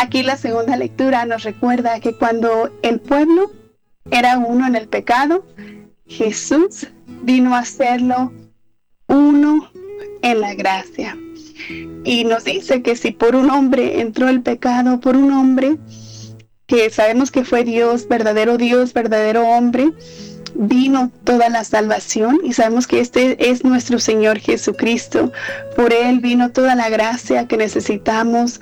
Aquí la segunda lectura nos recuerda que cuando el pueblo era uno en el pecado, Jesús vino a hacerlo uno en la gracia. Y nos dice que si por un hombre entró el pecado, por un hombre que sabemos que fue Dios, verdadero hombre, vino toda la salvación, y sabemos que este es nuestro Señor Jesucristo. Por Él vino toda la gracia que necesitamos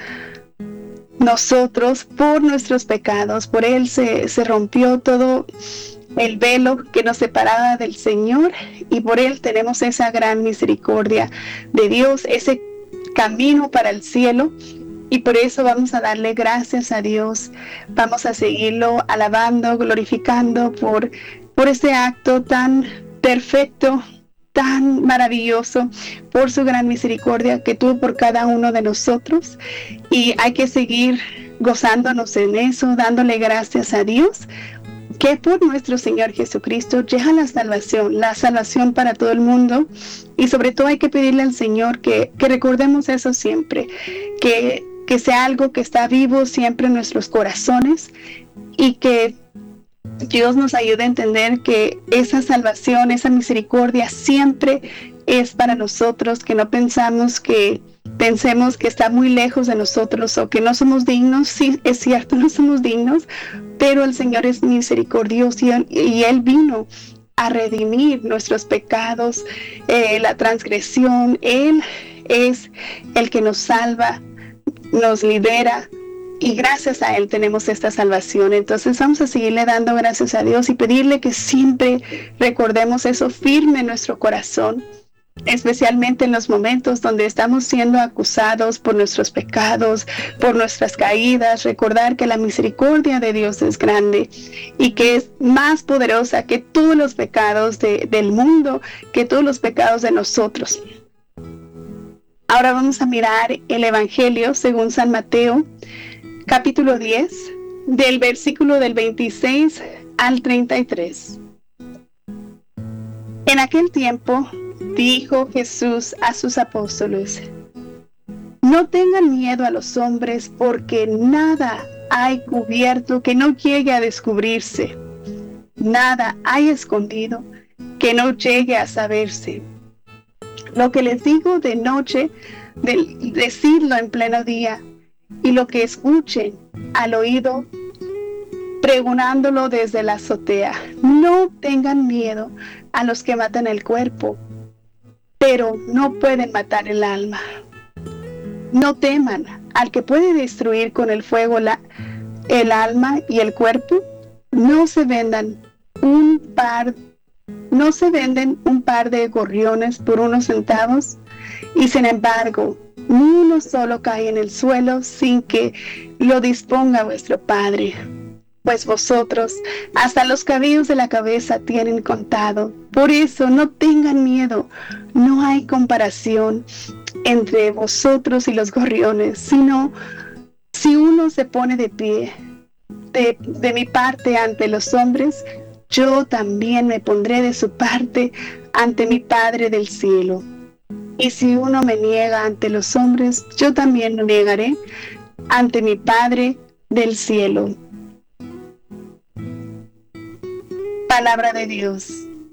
nosotros por nuestros pecados. Por Él se rompió todo el velo que nos separaba del Señor, y por Él tenemos esa gran misericordia de Dios, ese camino para el cielo. Y por eso vamos a darle gracias a Dios, vamos a seguirlo alabando, glorificando por ese acto tan perfecto, tan maravilloso, por su gran misericordia que tuvo por cada uno de nosotros. Y hay que seguir gozándonos en eso, dándole gracias a Dios, que por nuestro Señor Jesucristo llega la salvación para todo el mundo. Y sobre todo hay que pedirle al Señor que recordemos eso siempre, que sea algo que está vivo siempre en nuestros corazones, y que Dios nos ayude a entender que esa salvación, esa misericordia siempre es para nosotros, que no pensemos que está muy lejos de nosotros o que no somos dignos. Sí, es cierto, no somos dignos, pero el Señor es misericordioso y Él vino a redimir nuestros pecados, la transgresión. Él es el que nos salva, nos libera, y gracias a Él tenemos esta salvación. Entonces vamos a seguirle dando gracias a Dios y pedirle que siempre recordemos eso firme en nuestro corazón, especialmente en los momentos donde estamos siendo acusados por nuestros pecados, por nuestras caídas. Recordar que la misericordia de Dios es grande y que es más poderosa que todos los pecados del mundo, que todos los pecados de nosotros. Ahora vamos a mirar el Evangelio según San Mateo, capítulo 10, del versículo del 26 al 33. En aquel tiempo dijo Jesús a sus apóstoles: no tengan miedo a los hombres, porque nada hay cubierto que no llegue a descubrirse, nada hay escondido que no llegue a saberse. Lo que les digo de noche, decidlo en pleno día, y lo que escuchen al oído, pregonándolo desde la azotea. No tengan miedo a los que matan el cuerpo, pero no pueden matar el alma. No teman al que puede destruir con el fuego el alma y el cuerpo. No se venden un par de gorriones por unos centavos, y sin embargo ni uno solo cae en el suelo sin que lo disponga vuestro Padre. Pues vosotros hasta los cabellos de la cabeza tienen contado. Por eso no tengan miedo. No hay comparación entre vosotros y los gorriones, sino si uno se pone de pie de mi parte ante los hombres, yo también me pondré de su parte ante mi Padre del cielo. Y si uno me niega ante los hombres, yo también lo negaré ante mi Padre del cielo. Palabra de Dios.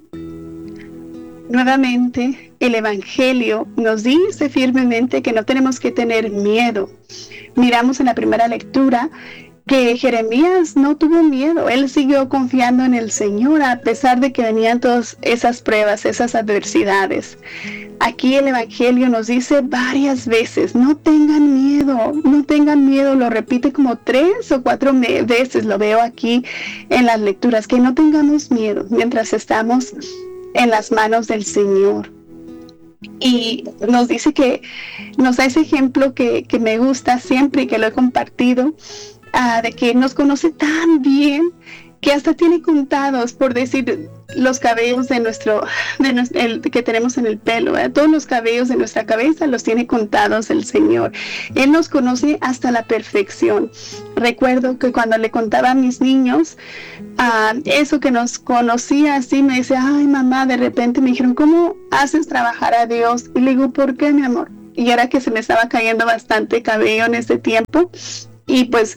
Nuevamente, el Evangelio nos dice firmemente que no tenemos que tener miedo. Miramos en la primera lectura que Jeremías no tuvo miedo. Él siguió confiando en el Señor a pesar de que venían todas esas pruebas, esas adversidades. Aquí el Evangelio nos dice varias veces: no tengan miedo, lo repite como 3 o 4 veces, lo veo aquí en las lecturas, que no tengamos miedo mientras estamos en las manos del Señor. Y nos dice que nos da ese ejemplo que me gusta siempre y que lo he compartido, de que nos conoce tan bien que hasta tiene contados, por decir, los cabellos que tenemos en el pelo, ¿verdad? Todos los cabellos de nuestra cabeza los tiene contados el Señor. Él nos conoce hasta la perfección. Recuerdo que cuando le contaba a mis niños eso que nos conocía así, me dice: ay mamá, de repente me dijeron, ¿cómo haces trabajar a Dios? Y le digo, ¿por qué, mi amor? Y era que se me estaba cayendo bastante cabello en ese tiempo. Y pues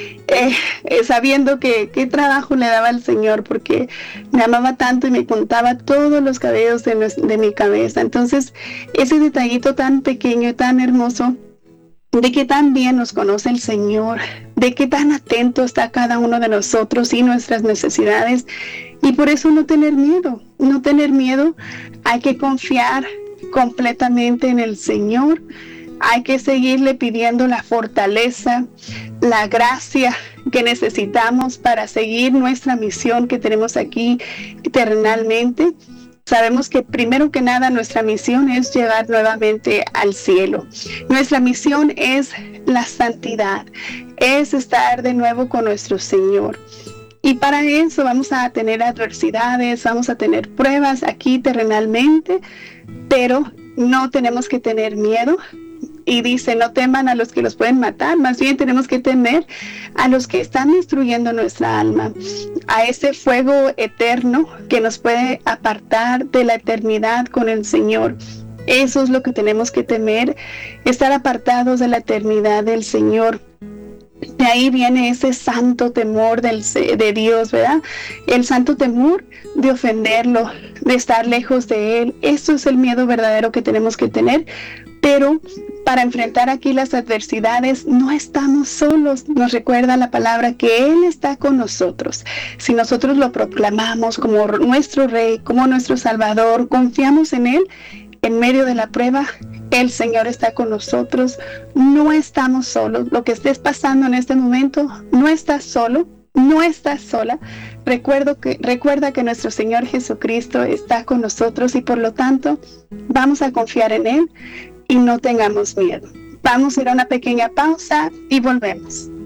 sabiendo que qué trabajo le daba al Señor, porque me amaba tanto y me contaba todos los cabellos de mi cabeza. Entonces, ese detallito tan pequeño y tan hermoso, de que tan bien nos conoce el Señor, de que tan atento está cada uno de nosotros y nuestras necesidades. Y por eso no tener miedo, hay que confiar completamente en el Señor. Hay que seguirle pidiendo la fortaleza, la gracia que necesitamos para seguir nuestra misión que tenemos aquí terrenalmente. Sabemos que primero que nada nuestra misión es llegar nuevamente al cielo. Nuestra misión es la santidad, es estar de nuevo con nuestro Señor. Y para eso vamos a tener adversidades, vamos a tener pruebas aquí terrenalmente, pero no tenemos que tener miedo. Y dice, no teman a los que los pueden matar, más bien tenemos que temer a los que están destruyendo nuestra alma, a ese fuego eterno que nos puede apartar de la eternidad con el Señor. Eso es lo que tenemos que temer, estar apartados de la eternidad del Señor. De ahí viene ese santo temor de Dios, ¿verdad? El santo temor de ofenderlo, de estar lejos de Él. Eso es el miedo verdadero que tenemos que tener. Pero para enfrentar aquí las adversidades no estamos solos. Nos recuerda la palabra que Él está con nosotros. Si nosotros lo proclamamos como nuestro Rey, como nuestro Salvador, confiamos en Él, en medio de la prueba, el Señor está con nosotros. No estamos solos. Lo que estés pasando en este momento, no estás solo, no estás sola. Recuerda que nuestro Señor Jesucristo está con nosotros y por lo tanto vamos a confiar en Él y no tengamos miedo. Vamos a ir a una pequeña pausa y volvemos.